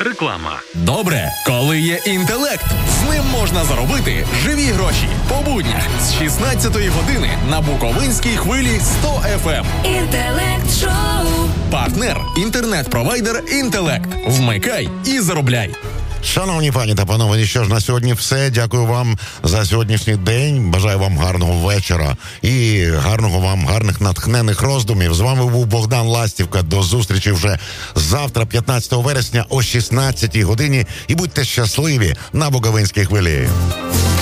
Реклама. Добре, коли є інтелект. З ним можна заробити живі гроші. По буднях з 16-ї години на Буковинській хвилі 100 FM. Інтелект-шоу. Партнер – інтернет-провайдер «Інтелект». Вмикай і заробляй. Шановні пані та панове, і що ж, на сьогодні все. Дякую вам за сьогоднішній день. Бажаю вам гарного вечора і гарних натхненних роздумів. З вами був Богдан Ластівка. До зустрічі вже завтра, 15 вересня о 16-й годині. І будьте щасливі на Буковинській хвилі.